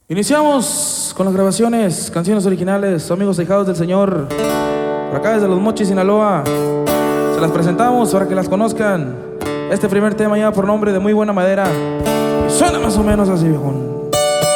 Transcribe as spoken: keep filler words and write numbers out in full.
Iniciamos con las grabaciones, canciones originales, amigos ahijados del Señor, por acá desde Los Mochis, Sinaloa. Se las presentamos para que las conozcan. Este primer tema lleva por nombre de Muy Buena Madera y suena más o menos así, viejón.